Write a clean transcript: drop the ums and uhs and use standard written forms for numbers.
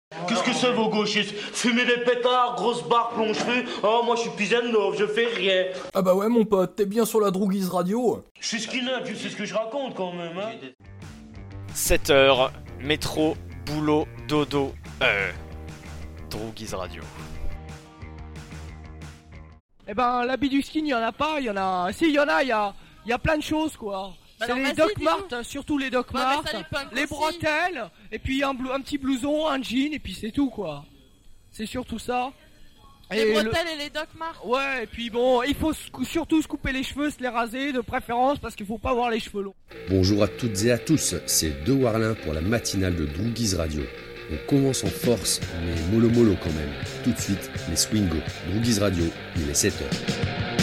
Qu'est-ce que c'est vos gauchistes? Fumer des pétards, grosse barre, plonge-feu. Oh, moi je suis peace and love, je fais rien. Ah bah ouais mon pote, t'es bien sur la Drouguise Radio. Je suis skinhead, tu sais ce que je raconte quand même, hein. 7h, métro, boulot, dodo, Drouguise Radio. Eh ben, l'habit du skin, il y en a pas, il y en a... Si, il y en a, il y a plein de choses, quoi. Bah c'est alors, les vas-y, Doc dis-nous. Mart, surtout les Doc Ouais, mais Mart, ça, les punks les aussi. bretelles, et puis un petit blouson, un jean, et puis c'est tout, quoi. C'est surtout ça. Les Et bretelles et les Doc Mart. Ouais, et puis bon, il faut surtout se couper les cheveux, se les raser, de préférence, parce qu'il faut pas avoir les cheveux longs. Bonjour à toutes et à tous, c'est De Warlin pour la matinale de Drouguise Radio. On commence en force, mais mollo mollo quand même. Tout de suite, les Swingos. Drouguise Radio, il est 7h.